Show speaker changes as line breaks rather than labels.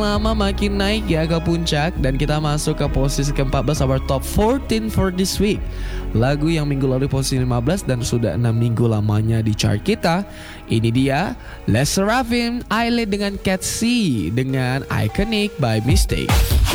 lama makin naik ya ke puncak. Dan kita masuk ke posisi ke-14 our top 14 for this week. Lagu yang minggu lalu posisi 15 dan sudah 6 minggu lamanya di chart kita. Ini dia Les Seraphim, Aile dengan Cat C dengan Iconic by Mistake.